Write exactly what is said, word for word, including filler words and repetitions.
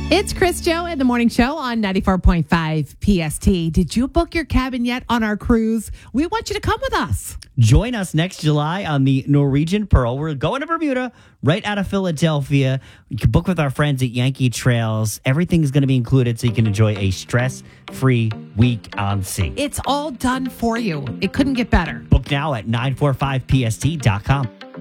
It's Chris Joe and the Morning Show on ninety-four point five P S T. Did you book your cabin yet on our cruise? We want you to come with us. Join us next July on the Norwegian Pearl. We're going to Bermuda, right out of Philadelphia. You can book with our friends at Yankee Trails. Everything's going to be included so you can enjoy a stress-free week on sea. It's all done for you. It couldn't get better. Book now at nine four five P S T dot com.